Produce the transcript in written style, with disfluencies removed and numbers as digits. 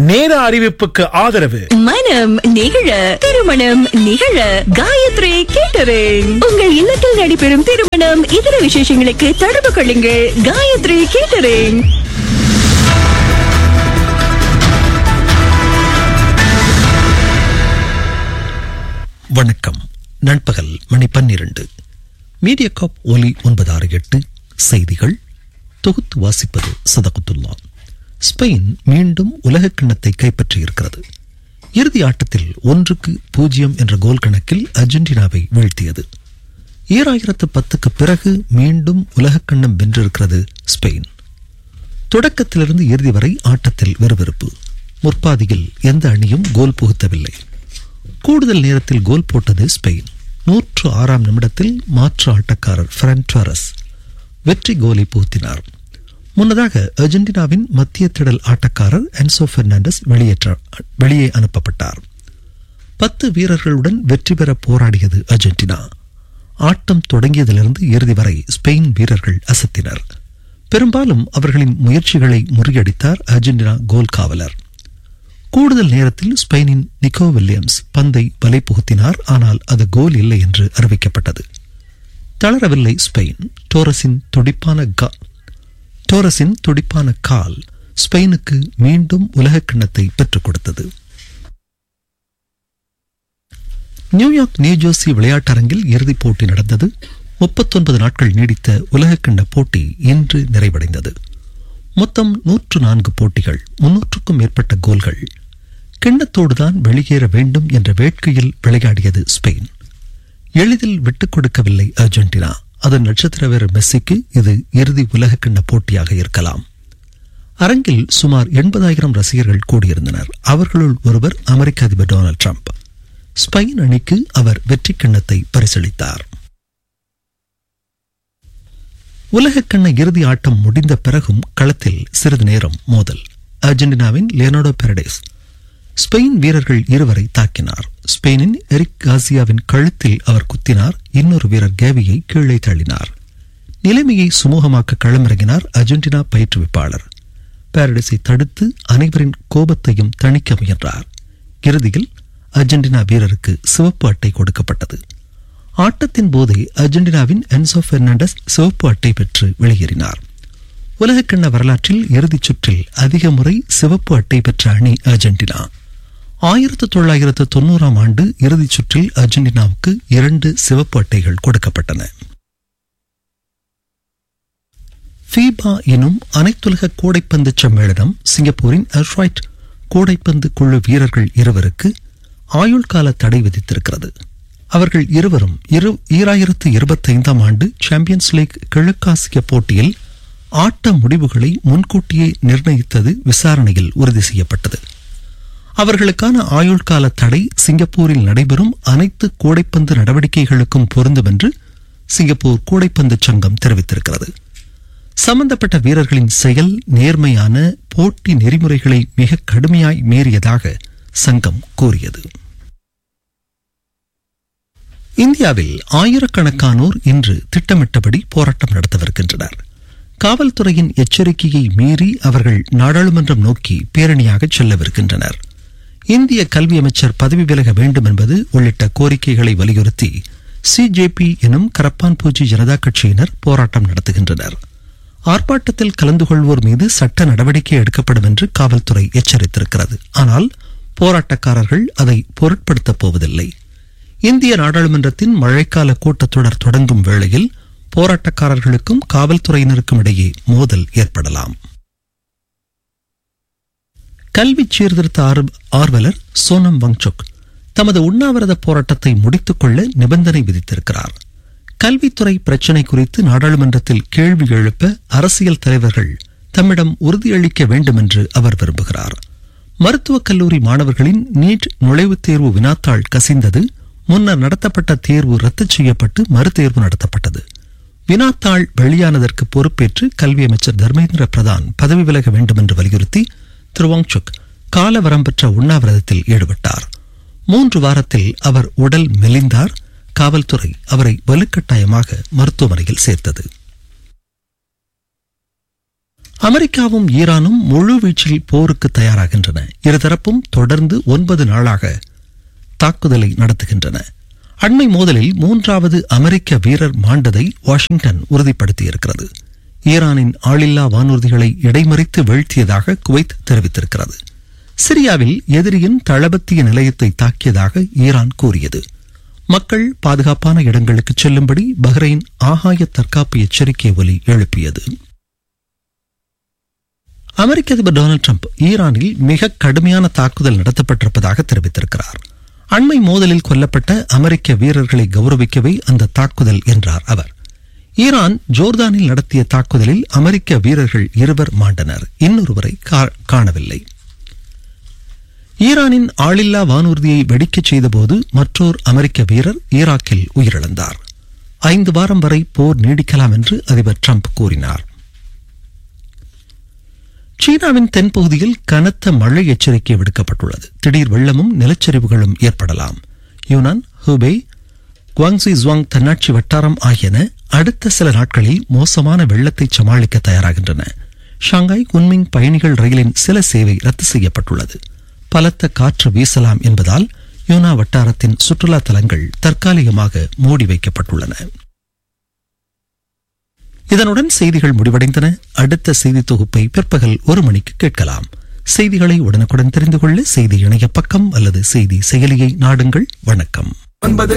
நேர அறிவிப்புக்கு ஆதரவு. மனம் நிகழ திருமணம் நிகழ காயத்ரி கேட்டரிங். உங்கள் இல்லத்தில் நடைபெறும் திருமணம் இதர விசேஷங்களுக்கு தொடர்பு கொள்ளுங்கள். காயத்ரி கேட்டரிங். வணக்கம். நண்பகல் மணி 12. மீடியாகாப் ஒலி 968 செய்திகள் தொகுத்து வாசிப்பது சதகத்துல்லா. ஸ்பெயின் மீண்டும் உலக கிண்ணத்தை கைப்பற்றியிருக்கிறது. இறுதி ஆட்டத்தில் 1-0 என்ற கோல் கணக்கில் அர்ஜென்டினாவை வீழ்த்தியது. 2010க்கு பிறகு மீண்டும் உலக கிண்ணம் வென்றிருக்கிறது ஸ்பெயின். தொடக்கத்திலிருந்து இறுதி வரை ஆட்டத்தில் விறுவிறுப்பு. முற்பாதியில் எந்த அணியும் கோல் புகுத்தவில்லை. கூடுதல் நேரத்தில் கோல் போட்டது ஸ்பெயின். 106ஆம் நிமிடத்தில் மாற்று ஆட்டக்காரர் ஃபெர்னான் டோரஸ் வெற்றி கோலை புகுத்தினார். முன்னதாக அர்ஜென்டினாவின் மத்திய திடல் ஆட்டக்காரர் என்சோ பெர்னாண்டஸ் வெளியே அனுப்பப்பட்டார். 10 வீரர்களுடன் வெற்றி பெற போராடியது அர்ஜென்டினா. ஆட்டம் தொடங்கியதிலிருந்து இறுதி வரை ஸ்பெயின் வீரர்கள் அசத்தினர். பெரும்பாலும் அவர்களின் முயற்சிகளை முறியடித்தார் அர்ஜென்டினா கோல் காவலர். கூடுதல் நேரத்தில் ஸ்பெயினின் நிக்கோ வில்லியம்ஸ் பந்தை வலை புகுத்தினார். ஆனால் அது கோல் இல்லை என்று அறிவிக்கப்பட்டது. தளரவில்லை ஸ்பெயின். டோரஸின் துடிப்பான கால் ஸ்பெயினுக்கு மீண்டும் உலக கிண்ணத்தை பெற்றுக் கொடுத்தது. நியூயார்க் நியூஜெர்சி விளையாட்டரங்கில் இறுதிப் போட்டி நடந்தது. 39 நாட்கள் நீடித்த உலக கிண்ண போட்டி இன்று நிறைவடைந்தது. மொத்தம் 104 போட்டிகள், 300க்கும் மேற்பட்ட கோல்கள். கிண்ணத்தோடுதான் வெளியேற வேண்டும் என்ற வேட்கையில் விளையாடியது ஸ்பெயின். எளிதில் விட்டுக் கொடுக்கவில்லை அர்ஜென்டினா. அதன் நட்சத்திர வீரர் மெஸ்ஸிக்கு இது இறுதி உலக கிண்ண போட்டியாக இருக்கலாம். அரங்கில் சுமார் 80,000 ரசிகர்கள் கூடியிருந்தனர். அவர்களுள் ஒருவர் அமெரிக்க அதிபர் டொனால்ட் ட்ரம்ப். ஸ்பெயின் அணிக்கு அவர் வெற்றி கிண்ணத்தை பரிசளித்தார். உலக கிண்ண இறுதி ஆட்டம் முடிந்த பிறகும் களத்தில் சிறிது நேரம் மோதல். அர்ஜென்டினாவின் லியோனார்டோ பெரடேஸ் ஸ்பெயின் வீரர்கள் இருவரை தாக்கினார். ஸ்பெயினின் எரிக் காசியாவின் கழுத்தில் அவர் குத்தினார். இன்னொரு வீரர் கேவியை கீழே தள்ளினார். நிலைமையை சுமூகமாக்க களமிறங்கினார் அர்ஜென்டினா பயிற்றுவிப்பாளர். பெரடேஸை தடுத்து அனைவரின் கோபத்தையும் தணிக்க முயன்றார். இறுதியில் அர்ஜென்டினா வீரருக்கு சிவப்பு அட்டை கொடுக்கப்பட்டது. ஆட்டத்தின் போதே அர்ஜென்டினாவின் என்சோ பெர்னாண்டஸ் சிவப்பு அட்டை பெற்று வெளியேறினார். உலகக்கிண்ண வரலாற்றில் இறுதிச் சுற்றில் அதிக முறை சிவப்பு அட்டை பெற்ற அணி அர்ஜென்டினா. 1990ஆம் ஆண்டு இறுதிச் சுற்றில் அர்ஜென்டினாவுக்கு 2 சிவப்பு அட்டைகள் கொடுக்கப்பட்டன. ஃபீபா எனும் அனைத்துலக கூடைப்பந்து சம்மேளனம் சிங்கப்பூரின் அர்ஃபைட் கூடைப்பந்து குழு வீரர்கள் இருவருக்கு ஆயுள் கால தடை விதித்திருக்கிறது. அவர்கள் இருவரும் 2025ஆம் ஆண்டு சாம்பியன்ஸ் லீக் கிழக்காசிய போட்டியில் ஆட்ட முடிவுகளை முன்கூட்டியே நிர்ணயித்தது விசாரணையில் உறுதி செய்யப்பட்டது. அவர்களுக்கான ஆயுள் கால தடை சிங்கப்பூரில் நடைபெறும் அனைத்து கூடைப்பந்து நடவடிக்கைகளுக்கும் பொருந்தும் என்று சிங்கப்பூர் கூடைப்பந்து சங்கம் தெரிவித்திருக்கிறது. சம்பந்தப்பட்ட வீரர்களின் செயல் நேர்மையான போட்டி நெறிமுறைகளை மிக கடுமையாய் மீறியதாக சங்கம் கூறியது. இந்தியாவில் ஆயிரக்கணக்கானோர் இன்று திட்டமிட்டபடி போராட்டம் நடத்தவிருக்கின்றனர். காவல்துறையின் எச்சரிக்கையை மீறி அவர்கள் நாடாளுமன்றம் நோக்கி பேரணியாக செல்லவிருக்கின்றனர். இந்திய கல்வி அமைச்சர் பதவி விலக வேண்டும் என்பது உள்ளிட்ட கோரிக்கைகளை வலியுறுத்தி சிஜேபி எனும் கரப்பான்பூச்சி ஜனதா கட்சியினர் போராட்டம் நடத்துகின்றனர். ஆர்ப்பாட்டத்தில் கலந்து கொள்வோர் மீது சட்ட நடவடிக்கை எடுக்கப்படும் என்று காவல்துறை எச்சரித்திருக்கிறது. ஆனால் போராட்டக்காரர்கள் அதை பொருட்படுத்தப் போவதில்லை. இந்திய நாடாளுமன்றத்தின் மழைக்கால கூட்டத்தொடர் தொடங்கும் வேளையில் போராட்டக்காரர்களுக்கும் காவல்துறையினருக்கும் இடையே மோதல் ஏற்படலாம். கல்வி சீர்திருத்த ஆர்வலர் சோனம் வாங்சுக் தமது உண்ணாவிரத போராட்டத்தை முடித்துக் கொள்ள நிபந்தனை விதித்திருக்கிறார். கல்வித்துறை பிரச்சினை குறித்து நாடாளுமன்றத்தில் கேள்வி எழுப்ப அரசியல் தலைவர்கள் தம்மிடம் உறுதியளிக்க வேண்டும் என்று அவர் விரும்புகிறார். மருத்துவக் கல்லூரி மாணவர்களின் நீட் நுழைவுத் தேர்வு வினாத்தாள் கசிந்தது. முன்னர் நடத்தப்பட்ட தேர்வு ரத்து செய்யப்பட்டு மறுதேர்வு நடத்தப்பட்டது. வினாத்தாள் வெளியானதற்கு பொறுப்பேற்று கல்வி அமைச்சர் தர்மேந்திர பிரதான் பதவி விலக வேண்டும் என்று வலியுறுத்தி திரு வாங்சுக் காலவரம் பெற்ற உண்ணாவிரதத்தில் ஈடுபட்டார். 3 வாரத்தில் அவர் உடல் மெலிந்தார். காவல்துறை அவரை வலுக்கட்டாயமாக மருத்துவமனையில் சேர்த்தது. அமெரிக்காவும் ஈரானும் முழுவீச்சில் போருக்கு தயாராகின்றன. இருதரப்பும் தொடர்ந்து 9 நாளாக தாக்குதலை நடத்துகின்றன. அண்மை மோதலில் 3வது அமெரிக்க வீரர் மாண்டதை வாஷிங்டன் உறுதிப்படுத்தியிருக்கிறது. ஈரானின் ஆளில்லா வானூர்திகளை இடைமறித்து வீழ்த்தியதாக குவைத் தெரிவித்திருக்கிறது. சிரியாவில் எதிரியின் தளபத்திய நிலையத்தை தாக்கியதாக ஈரான் கூறியது. மக்கள் பாதுகாப்பான இடங்களுக்கு செல்லும்படி பஹ்ரைன் ஆகாய தற்காப்பு எச்சரிக்கை ஒலி எழுப்பியது. அமெரிக்க அதிபர் டொனால்டு டிரம்ப் ஈரானில் மிக கடுமையான தாக்குதல் நடத்தப்பட்டிருப்பதாக தெரிவித்திருக்கிறார். அண்மை மோதலில் கொல்லப்பட்ட அமெரிக்க வீரர்களை கௌரவிக்கவே அந்த தாக்குதல் என்றார் அவர். ஈரான் ஜோர்தானில் நடத்திய தாக்குதலில் அமெரிக்க வீரர்கள் 2 மாண்டனர், இன்னொருவரை காணவில்லை. ஈரானின் ஆளில்லா வானூர்தியை வெடிக்கச் செய்தபோது மற்றொரு அமெரிக்க வீரர் ஈராக்கில் உயிரிழந்தார். 5 வாரம் வரை போர் நீடிக்கலாம் என்று அதிபர் டிரம்ப் கூறினார். சீனாவின் தென்பகுதியில் கனத்த மழை எச்சரிக்கை விடுக்கப்பட்டுள்ளது. திடீர் வெள்ளமும் நிலச்சரிவுகளும் ஏற்படலாம். யூனான், ஹூபே, குவாங்ஸி ஜுவாங் தன்னாட்சி வட்டாரம் ஆகியன அடுத்த சில நாட்களில் மோசமான வெள்ளத்தை சமாளிக்க தயாராகின்றன. ஷாங்காய் குன்மிங் பயணிகள் ரயிலின் சில சேவை ரத்து செய்யப்பட்டுள்ளது. பலத்த காற்று வீசலாம் என்பதால் யூனா வட்டாரத்தின் சுற்றுலா தலங்கள் தற்காலிகமாக மூடி வைக்கப்பட்டுள்ளன. இதனுடன் செய்திகள் முடிவடைந்தன. அடுத்த செய்தி தொகுப்பை பிற்பகல் 1 மணிக்கு கேட்கலாம். செய்திகளை உடனுக்குடன் தெரிந்து கொள்ள செய்தி இணைய பக்கம் அல்லது செய்தி செயலியை நாடுங்கள். வணக்கம்.